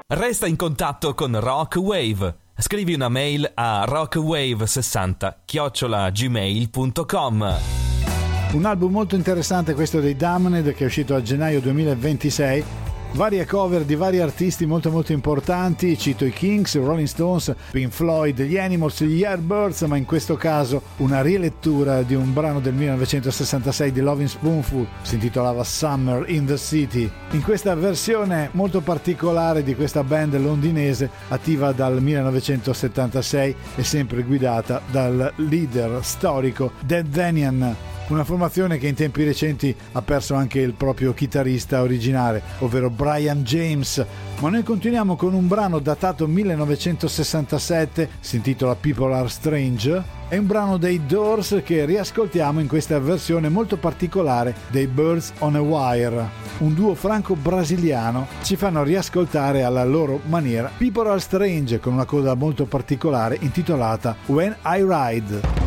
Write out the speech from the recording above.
Resta in contatto con Rock Wave. Scrivi una mail a rockwave60@gmail.com. Un album molto interessante questo dei Damned, che è uscito a gennaio 2026. Varie cover di vari artisti molto molto importanti, cito i Kings, i Rolling Stones, Pink Floyd, gli Animals, gli Yardbirds, ma in questo caso una rilettura di un brano del 1966 di Lovin' Spoonful, si intitolava Summer in the City. In questa versione molto particolare di questa band londinese, attiva dal 1976 e sempre guidata dal leader storico Dead Danian. Una formazione che in tempi recenti ha perso anche il proprio chitarrista originale, ovvero Brian James. Ma noi continuiamo con un brano datato 1967, si intitola People Are Strange. È un brano dei Doors che riascoltiamo in questa versione molto particolare dei Birds on a Wire. Un duo franco-brasiliano ci fanno riascoltare alla loro maniera People Are Strange con una coda molto particolare intitolata When I Ride.